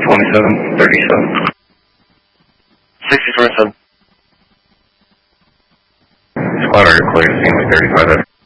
2737. 6027. Squad, are you clear to see me 35?